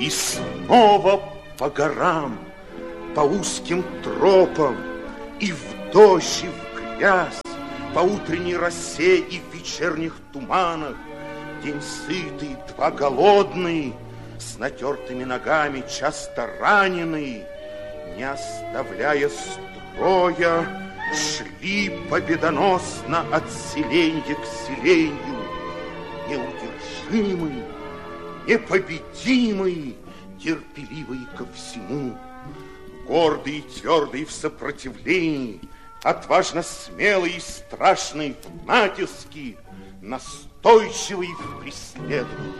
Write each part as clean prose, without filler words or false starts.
И снова по горам, по узким тропам, и в дождь, и в грязь, по утренней росе и в вечерних туманах. День сытый, два голодный, с натертыми ногами, часто раненый, не оставляя строя, шли победоносно от селенья к селенью, неудержимый, непобедимый, терпеливый ко всему, гордый и твердый в сопротивлении, отважно смелый и страшный в натиске, настойчивый в преследовании.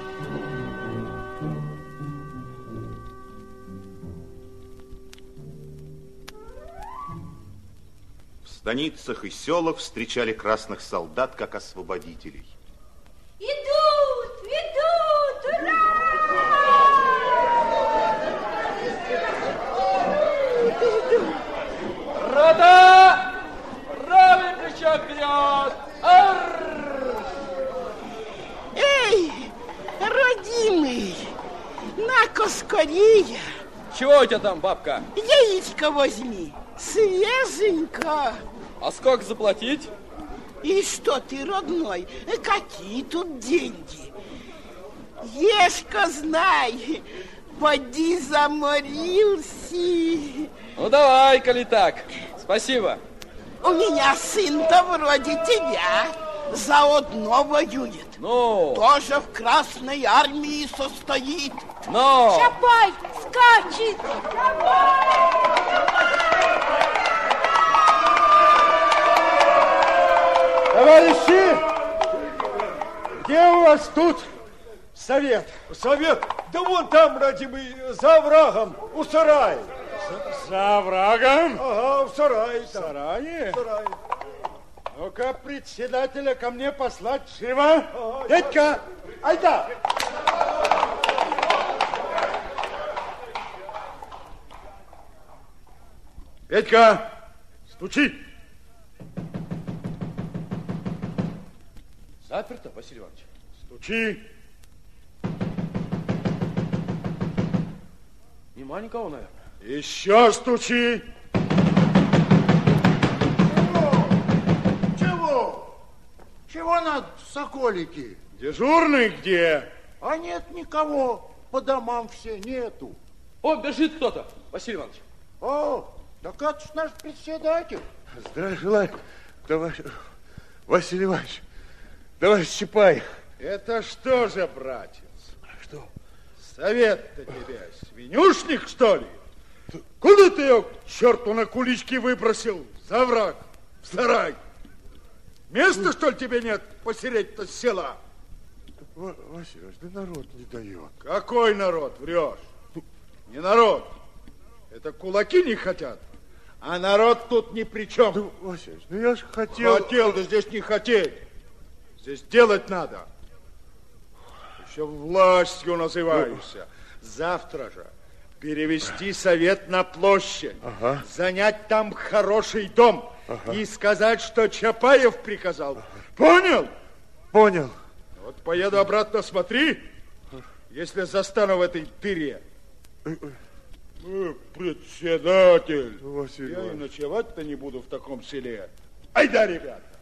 В станицах и селах встречали красных солдат как освободителей. Идут, идут, ура! Рота! Правый плечо вперед! Арр! Эй, родимый, на-ка скорее. Чего у тебя там, бабка? Яичко возьми, свеженько. А сколько заплатить? И что ты, родной, какие тут деньги? Ешь-ка, знай, поди заморился. Ну, давай, коли так. Спасибо. У меня сын-то вроде тебя заодно воюет. Ну? Тоже в Красной армии состоит. Но! Чапай скачет! Товарищи, где у вас тут совет? Совет? Да вон там, родимый, за оврагом, у сарая. За оврагом? Ага, в сарае. В сарае? В сарае. Ну-ка, председателя ко мне послать живо. Ага, Дядька, айда! Петька, стучи! Заперто, Василий Иванович? Стучи! Нема никого, наверное. Еще стучи! Чего? Чего надо, соколики? Дежурный где? А нет никого. По домам все нету. О, бежит кто-то, Василий Иванович. О, так это ж наш председатель. Здравия желаю, товарищ Василий Иванович. Товарищ Чапаев. Это что же, братец? Что? Совет-то тебе свинюшник, что ли? Куда ты ее к черту на кулички выбросил? За враг, в сарай. Места, что ли, тебе нет посереть-то села? Василий Иванович, да народ не дает. Какой народ? Врешь. Не народ. Это кулаки не хотят. А народ тут ни при чем. Да, Василий Иванович, ну я же хотел... Хотел, да здесь не хотеть. Здесь делать надо. Еще властью называешься. Завтра же перевести совет на площадь. Ага. Занять там хороший дом. Ага. И сказать, что Чапаев приказал. Ага. Понял? Понял. Вот поеду обратно, смотри, если застану в этой дыре. Председатель. Василий Я и Иванович. ночевать-то не буду в таком селе. Айда, ребят.